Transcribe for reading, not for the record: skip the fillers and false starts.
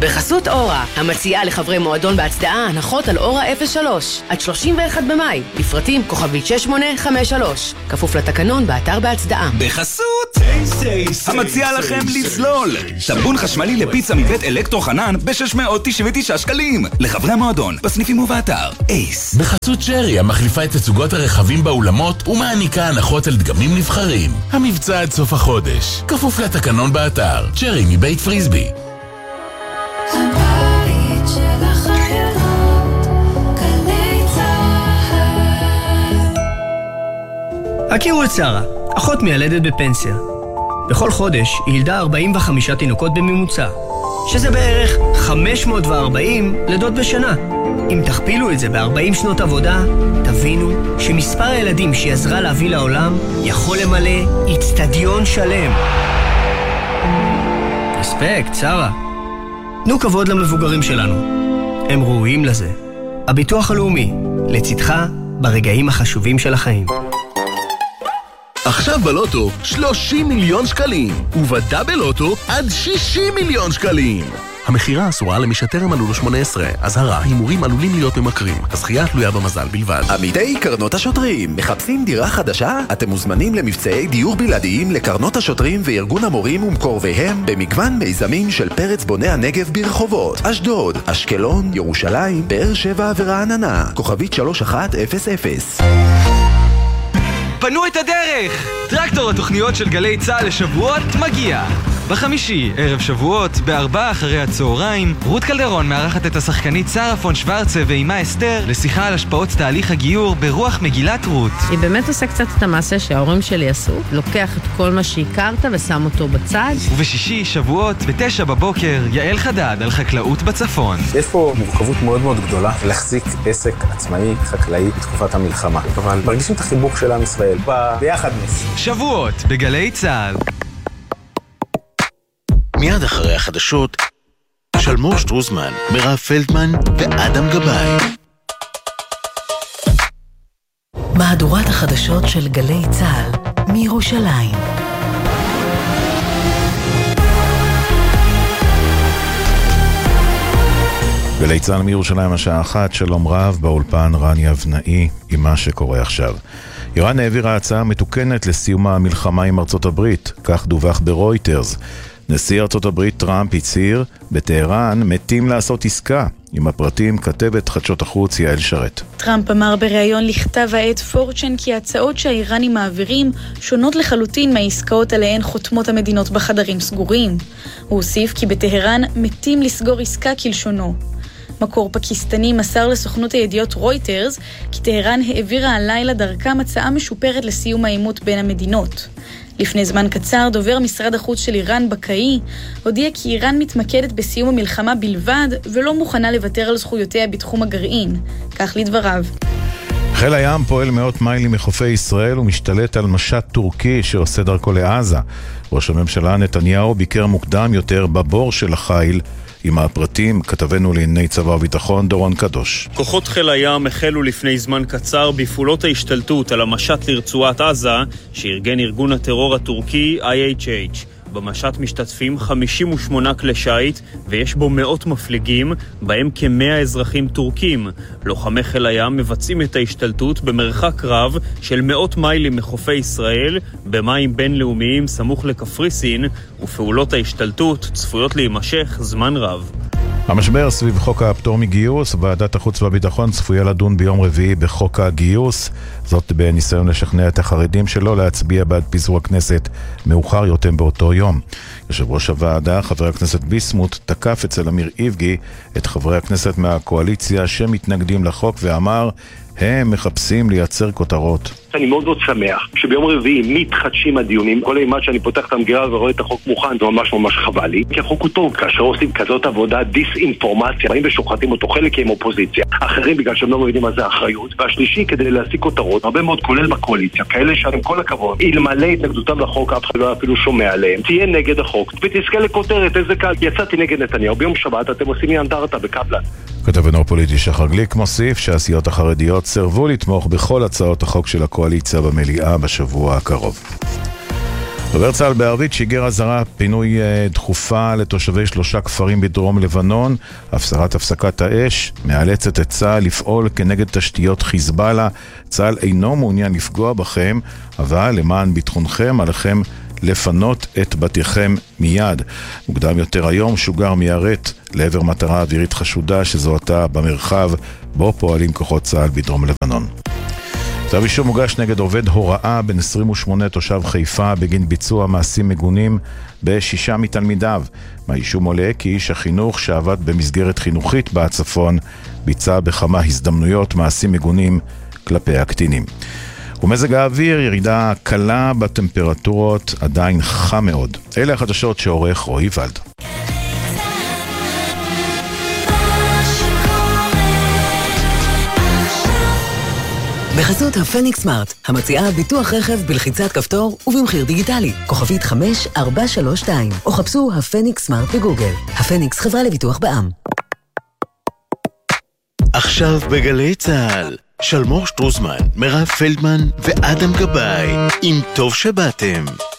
בחסות אורה, המציעה לחברי מועדון בהצדעה הנחות על אורה 03 עד 31 במאי, לפרטים כוכבית 6853, כפוף לתקנון באתר בהצדעה. בחסות המציעה לכם לזלול טמבון חשמלי לפיצה מבית אלקטרו חנן ב-699 שקלים לחברי המועדון בסניפים ובאתר אייס. בחסות שרי, המחליפה את תצוגות הרכבים באולמות ומעניקה הנחות על דגמים נבחרים. המבצע עד סוף החודש, כפוף לתקנון באתר. שרי מבית פריסבי. הבית של החיילות, גלי צהל. הכירו את שרה, אחות מיילדת בפנסיה. בכל חודש היא ילדה 45 תינוקות בממוצע, שזה בערך 540 לידות בשנה. אם תכפילו את זה ב-40 שנות עבודה, תבינו שמספר הילדים שהיא עזרה להביא לעולם יכול למלא אצטדיון שלם. רספקט, שרה. תנו כבוד למבוגרים שלנו. הם ראויים לזה. הביטוח הלאומי, לצדך ברגעים החשובים של החיים. עכשיו בלוטו 30 מיליון שקלים, ובדאבל לוטו עד 60 מיליון שקלים. המחירה אסורה למי שטרם מלאו לו 18. אזהרה, הימורים עלולים להיות ממכרים. הזכייה תלויה במזל בלבד. עמיתי קרנות השוטרים, מחפשים דירה חדשה? אתם מוזמנים למבצעי דיור בלעדיים לקרנות השוטרים וארגון המורים ומקורביהם במגוון מיזמים של פרץ בוני הנגב ברחובות אשדוד, אשקלון, ירושלים, באר שבע ורעננה. כוכבית 3100. פנו את הדרך! טרקטור התוכניות של גלי צהל לשבועות מגיע! בחמישי, ערב שבועות, ב4 אחרי הצהריים, רות קלדרון מארחת את השחקנית שרה פון שוורצה ואימה אסתר לשיחה על השפעות תהליך הגיור ברוח מגילת רות. היא באמת עושה קצת את המעשה שההורים שלי עשו, לוקח את כל מה שהכרת ושם אותו בצד. ובשישי, שבועות, ב9 בבוקר, יעל חדד על חקלאות בצפון. יש פה מורכבות מאוד מאוד גדולה להחזיק עסק עצמאי, חקלאי, בתקופת המלחמה. אבל מרגישים את החיבוק של עם ישראל ביחדנס. שבועות בגלי צהל. מיד אחרי החדשות, שלמור שטרוזמן, מירב פלדמן ואדם גבאי. מהדורת החדשות של גלי צהל מירושלים. גלי צהל מירושלים השעה 1, שלום רב, באולפן רני אבנאי עם מה שקורה עכשיו. איראן העבירה הצעה מתוקנת לסיום המלחמה עם ארצות הברית, כך דווח ברויטרס. נשיא ארצות הברית טראמפ הצהיר, בטהרן מתים לעשות עסקה. עם הפרטים כתבת חדשות החוץ יעל שרת. טראמפ אמר בריאיון לכתב העת פורצ'ן כי ההצעות שהאיראנים מעבירים שונות לחלוטין מהעסקאות עליהן חותמות המדינות בחדרים סגורים. הוא הוסיף כי בטהרן מתים לסגור עסקה כלשונו. מקור פקיסטני מסר לסוכנות הידיעות רויטרס כי טהרן העבירה הלילה דרכם הצעה משופרת לסיום העימות בין המדינות. לפני זמן קצר, דובר משרד החוץ של איראן בקאי הודיע כי איראן מתמקדת בסיום המלחמה בלבד ולא מוכנה לוותר על זכויותיה בתחום הגרעין. כך לדבריו. חיל הים פועל מאות מיילים מחופי ישראל ומשתלט על משט טורקי שעושה דרכו לעזה. ראש הממשלה נתניהו ביקר מוקדם יותר בבור של החיל. עם הפרטים כתבנו לענייני צבא וביטחון דורון קדוש. כוחות חיל הים החלו לפני זמן קצר בפעולות ההשתלטות על המשט לרצועת עזה שארגן ארגון הטרור הטורקי IHH. במשט משתתפים 58 כלי שיט ויש בו מאות מפלגים, בהם כ100 אזרחים טורקים. לוחמי חיל הים מבצעים את ההשתלטות במרחק רב של מאות מיילים מחופי ישראל במים בינלאומיים סמוך לקפריסין, ופעולות ההשתלטות צפויות להימשך זמן רב. המשבר סביב חוק הפטור מגיוס, ועדת החוץ והביטחון צפויה לדון ביום רביעי בחוק הגיוס, זאת בניסיון לשכנע את החרדים שלא להצביע בעד פיזור הכנסת מאוחר יותר באותו יום. יושב ראש הוועדה, חבר הכנסת ביסמוט, תקף אצל אמיר איבגי את חברי הכנסת מהקואליציה שמתנגדים לחוק ואמר, הם מחפשים לייצר כותרות. אני מאוד מאוד שמח שביום רביעי מתחדשים הדיונים. כל אימת שאני פותח את המגירה ורואה את החוק מוכן, זה ממש ממש חבל לי, כי החוק הוא טוב. כאשר עושים כזאת עבודה דיסאינפורמציה, באים ושוחטים אותו, חלק עם אופוזיציה, אחרים בגלל שהם לא מבינים מה זה האחריות, והשלישי כדי להשיג כותרות, הרבה מאוד כולל בקואליציה, כאלה שעם כל הכבוד אלמלא התנגדותם לחוק, אף אחד לא אפילו שומע עליהם, תהיה נגד החוק ותזכה לכותרת. איזה קל, יצאתי נגד נתניהו, ביום שבת אתם עושים לי אנדרטה בקפלן. כתבנו פוליטי שחר גליק מוסיף שהסיעות החרדיות סירבו לתמוך בכל הצעות החוק של הקואליציה במליאה בשבוע הקרוב. דובר צה"ל בערבית שיגר אזהרה פינוי דחופה לתושבי 3 כפרים בדרום לבנון. הפסרת הפסקת האש מאלצת את צה"ל לפעול כנגד תשתיות חיזבאללה. צה"ל אינו מעוניין לפגוע בכם, אבל למען ביטחונכם עליכם לפנות את בתיכם מיד. מוקדם יותר היום שוגר מיירט לעבר מטרה אווירית חשודה שזוהתה במרחב בו פועלים כוחות צה"ל בדרום לבנון. כתב אישום מוגש נגד עובד הוראה בן 28 תושב חיפה בגין ביצוע מעשים מגונים ב6 מתלמידיו. מהאישום עולה כי איש החינוך שעבד במסגרת חינוכית בצפון ביצע בכמה הזדמנויות מעשים מגונים כלפי הקטינים. ומזג האוויר, ירידה קלה בטמפרטורות, עדיין חם מאוד. אלה החדשות שעורך רועי ולד. בחסות הפניקס סמארט, המציעה ביטוח רכב בלחיצת כפתור ובמחיר דיגיטלי. כוכבית 5432, או חפשו הפניקס סמארט בגוגל. הפניקס חברה לביטוח בע"מ. עכשיו בגלי צה"ל, שלמור שטרוסמן, מירב פלדמן ואדם גבאי, עם טוב שבאתם.